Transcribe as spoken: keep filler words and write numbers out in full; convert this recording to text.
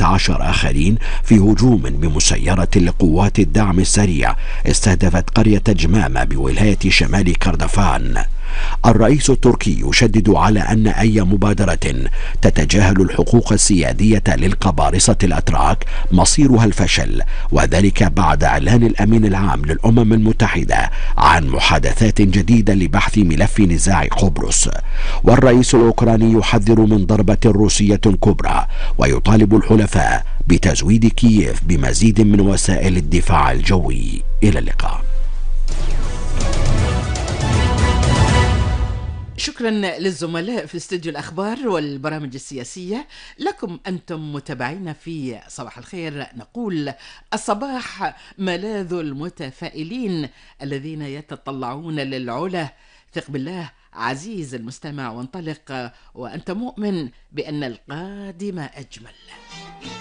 عشر آخرين في هجوم بمسيرة لقوات الدعم السريع استهدفت قرية جمامة بولاية شمال كردفان. الرئيس التركي يشدد على أن أي مبادرة تتجاهل الحقوق السيادية للقبارصة الأتراك مصيرها الفشل، وذلك بعد إعلان الأمين العام للأمم المتحدة عن محادثات جديدة لبحث ملف نزاع قبرص. والرئيس الأوكراني يحذر من ضربة روسية كبرى ويطالب الحلفاء بتزويد كييف بمزيد من وسائل الدفاع الجوي. إلى اللقاء. شكرا للزملاء في استوديو الأخبار والبرامج السياسية. لكم أنتم متابعين في صباح الخير نقول الصباح ملاذ المتفائلين الذين يتطلعون للعلا. ثق بالله عزيز المستمع وانطلق وأنت مؤمن بأن القادم أجمل.